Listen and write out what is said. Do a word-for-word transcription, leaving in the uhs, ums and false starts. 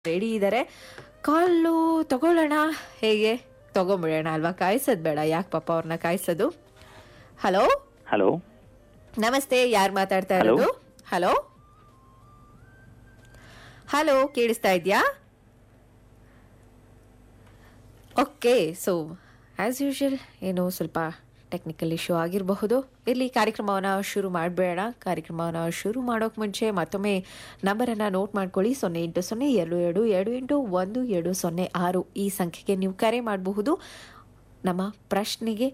Ready ಇದ್ದಾರೆ. ಕಾಲು ತಗೊಳ್ಳೋಣ, ಹೇಗೆ ತಗೊಂಬಿಡೋಣ ಅಲ್ವಾ, ಕಾಯಿಸೋದು ಬೇಡ, ಯಾಕೆ ಪಾಪ ಅವ್ರನ್ನ ಕಾಯಿಸೋದು. ಹಲೋ ಹಲೋ ನಮಸ್ತೆ, ಯಾರು ಮಾತಾಡ್ತಾ ಹಲೋ. ಇರೋದು? ಹಲೋ ಹಲೋ ಕೇಳಿಸ್ತಾ ಇದೆಯಾ? ಓಕೆ, ಸೊ ಆ್ಯಸ್ ಯೂಶುವಲ್ ಏನೋ ಸ್ವಲ್ಪ ಟೆಕ್ನಿಕಲ್ ಇಶ್ಯೂ ಆಗಿರಬಹುದು. ಇಲ್ಲಿ ಕಾರ್ಯಕ್ರಮವನ್ನು ಶುರು ಮಾಡಬೇಡ. ಕಾರ್ಯಕ್ರಮವನ್ನು ಶುರು ಮಾಡೋಕೆ ಮುಂಚೆ ಮತ್ತೊಮ್ಮೆ ನಂಬರನ್ನು ನೋಟ್ ಮಾಡ್ಕೊಳ್ಳಿ. ಸೊನ್ನೆ ಎಂಟು ಸೊನ್ನೆ ಎರಡು ಎರಡು ಎರಡು ಎಂಟು ಒಂದು ಎರಡು ಸೊನ್ನೆ ಆರು ಈ ಸಂಖ್ಯೆಗೆ ನೀವು ಕರೆ ಮಾಡಬಹುದು. ನಮ್ಮ ಪ್ರಶ್ನೆಗೆ